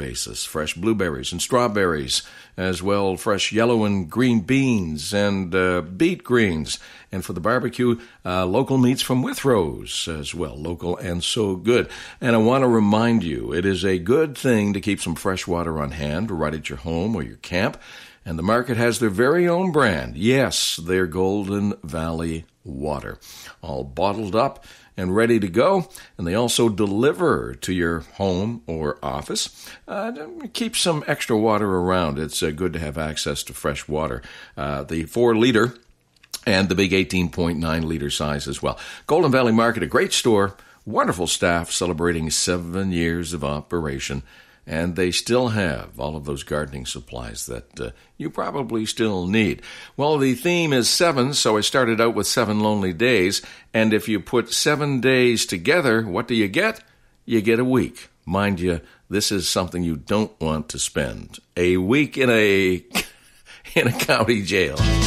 basis. Fresh blueberries and strawberries, as well fresh yellow and green beans and beet greens. And for the barbecue, local meats from Withrows as well, local and so good. And I want to remind you, it is a good thing to keep some fresh water on hand right at your home or your camp. And the market has their very own brand. Yes, their Golden Valley water, all bottled up and ready to go. And they also deliver to your home or office. Keep some extra water around. It's good to have access to fresh water. The 4-liter and the big 18.9-liter size as well. Golden Valley Market, a great store, wonderful staff celebrating 7 years of operation. And they still have all of those gardening supplies that you probably still need. Well, the theme is 7, so I started out with 7 lonely days. And if you put 7 days together, what do you get? You get a week. Mind you, this is something you don't want to spend. A week in a county jail.